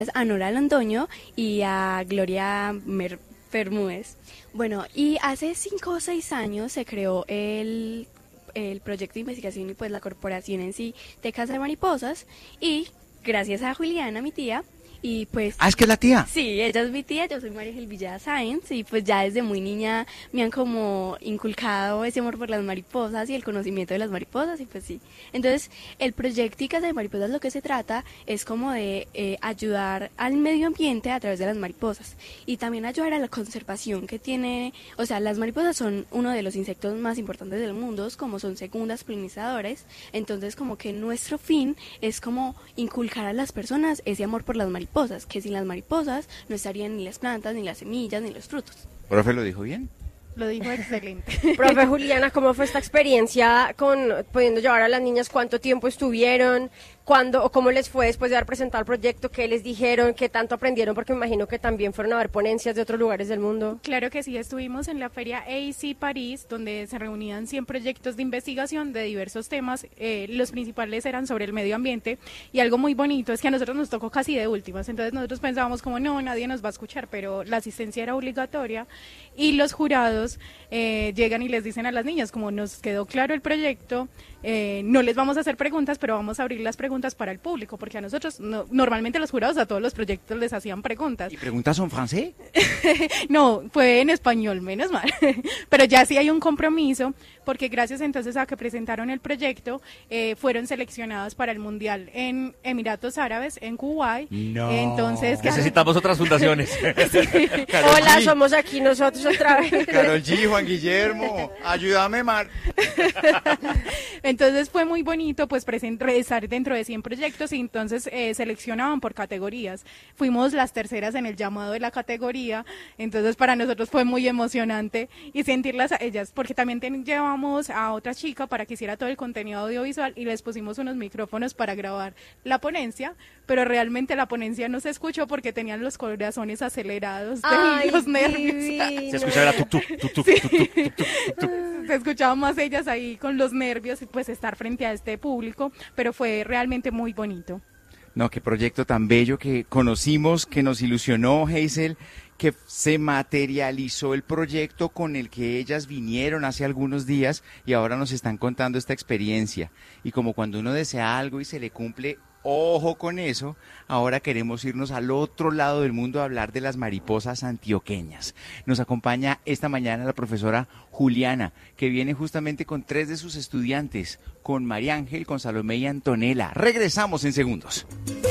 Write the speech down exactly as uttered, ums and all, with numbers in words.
a Nora Londoño y a Gloria Mer Bermúdez. Bueno, y hace cinco o seis años se creó el, el proyecto de investigación y pues la corporación en sí de Casa de Mariposas, y gracias a Juliana, mi tía, y pues... Ah, ¿es que es la tía? Sí, ella es mi tía, yo soy María Ángel Villada Sáenz, y pues ya desde muy niña me han como inculcado ese amor por las mariposas y el conocimiento de las mariposas, y pues sí. Entonces, el proyecto y Casa de Mariposas lo que se trata es como de eh, ayudar al medio ambiente a través de las mariposas, y también ayudar a la conservación que tiene, o sea, las mariposas son uno de los insectos más importantes del mundo, como son segundas polinizadores, entonces como que nuestro fin es como inculcar a las personas ese amor por las mariposas, que sin las mariposas no estarían ni las plantas, ni las semillas, ni los frutos. ¿Profe, lo dijo bien? Lo dijo excelente. Profe Juliana, ¿cómo fue esta experiencia con pudiendo llevar a las niñas? ¿Cuánto tiempo estuvieron? ¿Cuándo o cómo les fue después de haber presentado el proyecto? ¿Qué les dijeron? ¿Qué tanto aprendieron? Porque me imagino que también fueron a ver ponencias de otros lugares del mundo. Claro que sí, estuvimos en la feria A I C París, donde se reunían cien proyectos de investigación de diversos temas. Eh, los principales eran sobre el medio ambiente, y algo muy bonito es que a nosotros nos tocó casi de últimas, entonces nosotros pensábamos como no, nadie nos va a escuchar, pero la asistencia era obligatoria, y los jurados eh, llegan y les dicen a las niñas como nos quedó claro el proyecto, eh, no les vamos a hacer preguntas, pero vamos a abrir las preguntas para el público, porque a nosotros, no, normalmente los jurados a todos los proyectos les hacían preguntas. ¿Y preguntas son francés? No, fue en español, menos mal, pero ya sí hay un compromiso, porque gracias entonces a que presentaron el proyecto, eh, fueron seleccionados para el Mundial en Emiratos Árabes, en Kuwait. No. Entonces, necesitamos otras fundaciones. Sí. Hola, G. somos aquí nosotros otra vez. Karol G, Juan Guillermo, ayúdame, Mar. Entonces fue muy bonito pues presentar estar dentro de cien proyectos, y entonces eh, seleccionaban por categorías. Fuimos las terceras en el llamado de la categoría, entonces para nosotros fue muy emocionante y sentirlas a ellas, porque también ten, llevamos a otra chica para que hiciera todo el contenido audiovisual y les pusimos unos micrófonos para grabar la ponencia, pero realmente la ponencia no se escuchó porque tenían los corazones acelerados de Ay, los nervios. divino. Se escuchaba era tuk tuk tuk tuk tuk tuk tuk tuk tuk. Se escuchaban más ellas ahí con los nervios y pues estar frente a este público, pero fue realmente muy bonito. No, qué proyecto tan bello que conocimos, que nos ilusionó, Hazel, que se materializó el proyecto con el que ellas vinieron hace algunos días y ahora nos están contando esta experiencia. Y como cuando uno desea algo y se le cumple, ojo con eso, ahora queremos irnos al otro lado del mundo a hablar de las mariposas antioqueñas. Nos acompaña esta mañana la profesora Juliana, que viene justamente con tres de sus estudiantes, con María Ángel, con Salomé y Antonella. Regresamos en segundos.